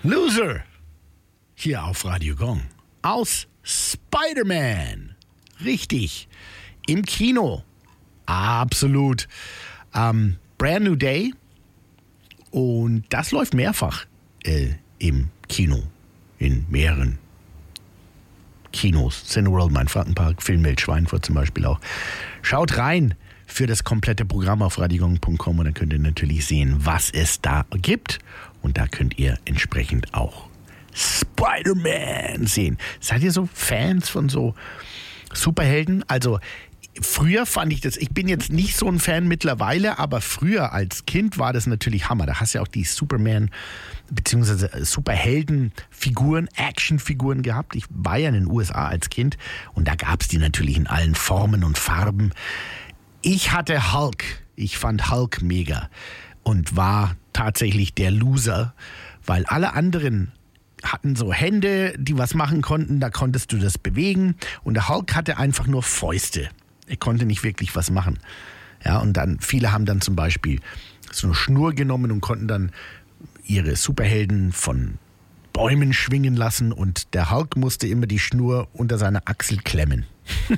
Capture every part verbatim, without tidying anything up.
Loser. Hier auf Radio Gong. Aus Spider-Man. Richtig. Im Kino. Absolut. Ähm, Brand New Day. Und das läuft mehrfach äh, im Kino. In mehreren Kinos. Cineworld, Main-Frankenpark, Filmwelt Schweinfurt zum Beispiel auch. Schaut rein für das komplette Programm auf radiogong punkt com und dann könnt ihr natürlich sehen, was es da gibt. Und da könnt ihr entsprechend auch Spider-Man sehen. Seid ihr so Fans von so Superhelden? Also früher fand ich das, ich bin jetzt nicht so ein Fan mittlerweile, aber früher als Kind war das natürlich Hammer. Da hast du ja auch die Superman bzw. Superheldenfiguren, Actionfiguren gehabt. Ich war ja in den U S A als Kind und da gab es die natürlich in allen Formen und Farben. Ich hatte Hulk. Ich fand Hulk mega und war tatsächlich der Loser, weil alle anderen hatten so Hände, die was machen konnten, da konntest du das bewegen und der Hulk hatte einfach nur Fäuste. Er konnte nicht wirklich was machen. Ja, und dann, viele haben dann zum Beispiel so eine Schnur genommen und konnten dann ihre Superhelden von Bäumen schwingen lassen und der Hulk musste immer die Schnur unter seine Achsel klemmen.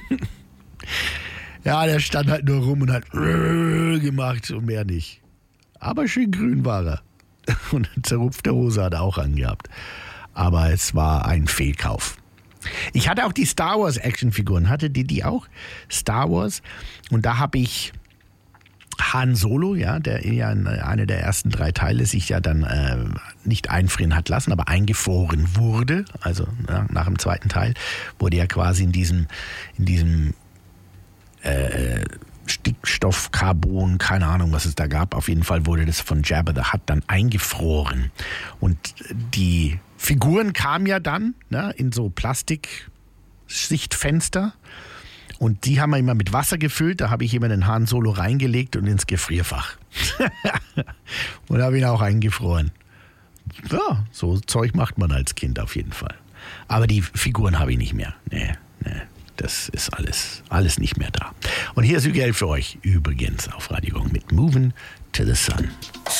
Ja, der stand halt nur rum und hat gemacht und mehr nicht. Aber schön grün war er. Und eine zerrupfte Hose hat er auch angehabt. Aber es war ein Fehlkauf. Ich hatte auch die Star Wars Actionfiguren. Hatte die die auch? Star Wars. Und da habe ich Han Solo, ja, der ja in einer der ersten drei Teile sich ja dann äh, nicht einfrieren hat lassen, aber eingefroren wurde. Also ja, nach dem zweiten Teil wurde er quasi in diesem, in diesem äh, Stickstoff, Carbon, keine Ahnung, was es da gab. Auf jeden Fall wurde das von Jabba the Hutt dann eingefroren. Und die Figuren kamen ja dann ne, in so Plastik-Sichtfenster. Und die haben wir immer mit Wasser gefüllt. Da habe ich immer den Han Solo reingelegt und ins Gefrierfach. Und habe ihn auch eingefroren. Ja, so Zeug macht man als Kind auf jeden Fall. Aber die Figuren habe ich nicht mehr. Nee, nee. Das ist alles, alles nicht mehr da. Und hier ist Hügel für euch übrigens auf Radio Gong mit Movin' to the Sun.